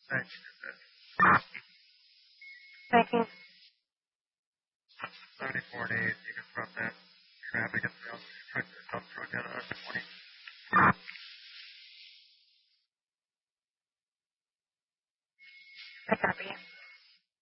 Thanks. Thank you. 74 days, you can from that traffic and sales, put yourself through down to 20. I copy.